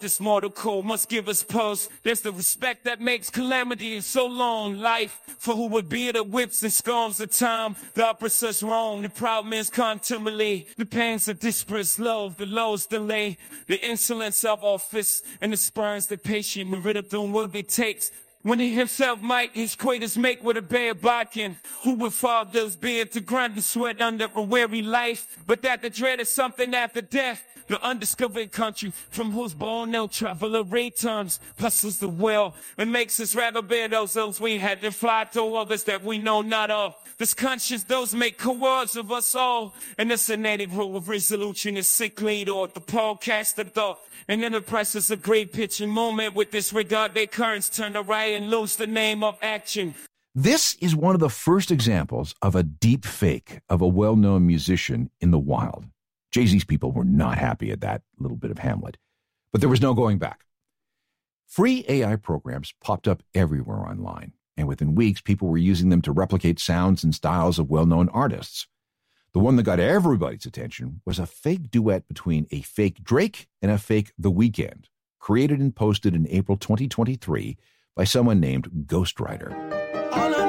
This mortal cold must give us pulse. There's the respect that makes calamity in so long. Life for who would be the whips and scones of time. The oppressors wrong, the proud men's contumely. The pains of disparate love, the lows delay. The insolence of office and the spurns that patient and rid of them what it takes. When he himself might his quaitors make with a bare bodkin. Who would fall those beard to grind and sweat under a weary life? But that the dread is something after death. The undiscovered country from whose born no traveler returns. Hustles the will and makes us rather bear those ills we had to fly to others that we know not of. This conscience those make cowards of us all. And this a native rule of resolution is sick lead or the podcast of thought. And enterprise is a great pitching moment with this regard. Their currents turn to riot and lose the name of action. This is one of the first examples of a deep fake of a well-known musician in the wild. Jay-Z's people were not happy at that little bit of Hamlet, but there was no going back. Free AI programs popped up everywhere online, and within weeks, people were using them to replicate sounds and styles of well-known artists. The one that got everybody's attention was a fake duet between a fake Drake and a fake The Weeknd, created and posted in April 2023 by someone named Ghostwriter.